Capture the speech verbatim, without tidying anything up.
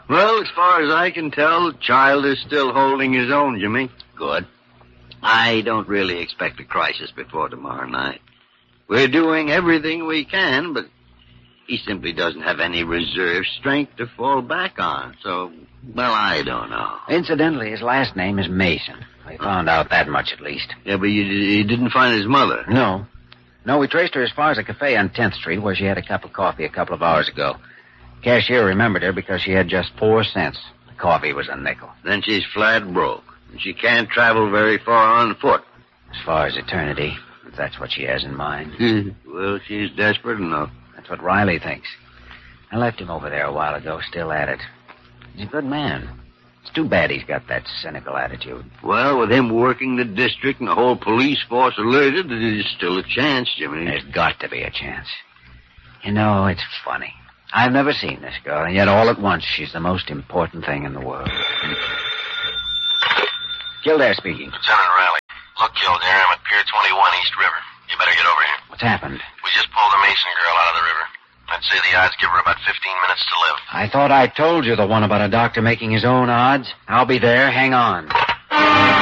Well, as far as I can tell, the child is still holding his own, Jimmy. Good. I don't really expect a crisis before tomorrow night. We're doing everything we can, but he simply doesn't have any reserve strength to fall back on. So, well, I don't know. Incidentally, his last name is Mason. We found out that much at least. Yeah, but you, you didn't find his mother. No. No, we traced her as far as a cafe on tenth Street where she had a cup of coffee a couple of hours ago. Cashier remembered her because she had just four cents. The coffee was a nickel. Then she's flat broke. And she can't travel very far on foot. As far as eternity, if that's what she has in mind. Well, she's desperate enough. That's what Riley thinks. I left him over there a while ago, still at it. He's a good man. It's too bad he's got that cynical attitude. Well, with him working the district and the whole police force alerted, there's still a chance, Jimmy. There's got to be a chance. You know, it's funny. I've never seen this girl, and yet all at once she's the most important thing in the world. Kildare speaking. Lieutenant Riley. Look, Kildare, I'm at Pier twenty-one, East River. You better get over here. What's happened? We just pulled the Mason girl out of the river. I'd say the odds give her about fifteen minutes to live. I thought I told you the one about a doctor making his own odds. I'll be there. Hang on.